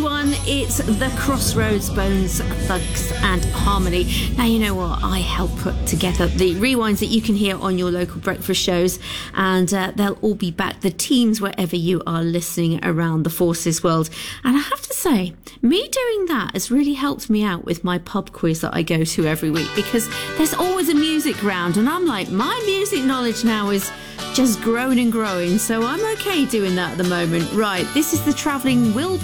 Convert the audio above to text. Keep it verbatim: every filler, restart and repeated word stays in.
one. It's the Crossroads, Bones, Thugs and Harmony. Now, you know what? I help put together the rewinds that you can hear on your local breakfast shows, and uh, they'll all be back, the teams, wherever you are listening around the Forces world. And I have to say, me doing that has really helped me out with my pub quiz that I go to every week, because there's always a music round, and I'm like, my music knowledge now is just growing and growing, so I'm okay doing that at the moment. Right, this is the Travelling Wilburys.